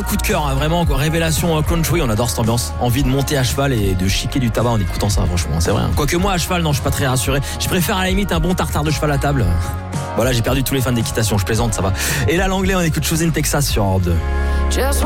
coup de cœur, hein, vraiment, révélation country, on adore cette ambiance. Envie de monter à cheval et de chiquer du tabac en écoutant ça, franchement, c'est vrai. Hein. Quoique moi, à cheval, non, je suis pas très rassuré. Je préfère à la limite un bon tartare de cheval à table. Voilà, j'ai perdu tous les fans d'équitation, je plaisante, ça va. Et là, l'anglais, on écoute Chose in Texas sur Europe 2.